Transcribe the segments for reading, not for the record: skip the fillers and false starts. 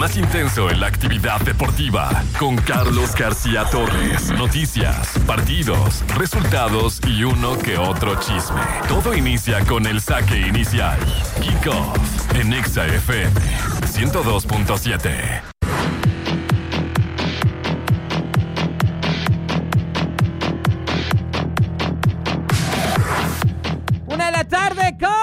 más intenso en la actividad deportiva con Carlos García Torres. Noticias, partidos, resultados y uno que otro chisme. Todo inicia con el saque inicial. Kickoff en Exa FM 102.7. Tarde con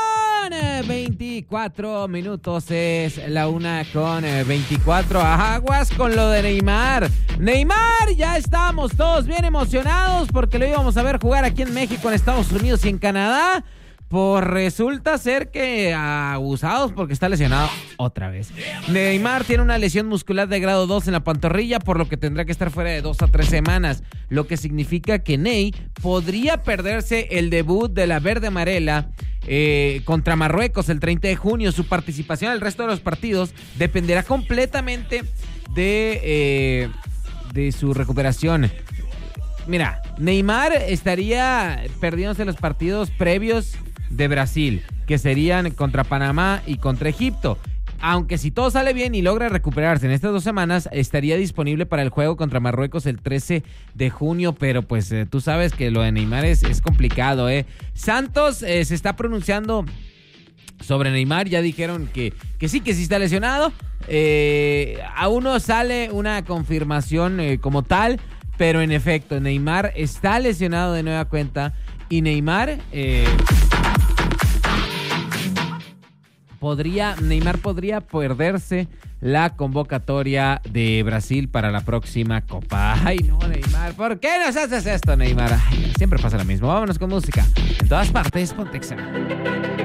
24 minutos, es la 1:24. Aguas con lo de Neymar. Neymar, ya estamos todos bien emocionados porque lo íbamos a ver jugar aquí en México, en Estados Unidos y en Canadá. Pues resulta ser que abusados porque está lesionado otra vez. Neymar tiene una lesión muscular de grado 2 en la pantorrilla, por lo que tendrá que estar fuera de 2 a 3 semanas, lo que significa que Ney podría perderse el debut de la verde amarela contra Marruecos el 30 de junio. Su participación en el resto de los partidos dependerá completamente de su recuperación. Mira, Neymar estaría perdiéndose los partidos previos de Brasil, que serían contra Panamá y contra Egipto. Aunque si todo sale bien y logra recuperarse en estas 2 semanas, estaría disponible para el juego contra Marruecos el 13 de junio, pero pues tú sabes que lo de Neymar es complicado, ¿eh? Santos se está pronunciando sobre Neymar, ya dijeron que sí está lesionado. Aún no sale una confirmación como tal, pero en efecto, Neymar está lesionado de nueva cuenta y Neymar podría perderse la convocatoria de Brasil para la próxima Copa. Ay, no, Neymar, ¿por qué nos haces esto, Neymar? Ay, siempre pasa lo mismo. Vámonos con música. En todas partes, Pontexa.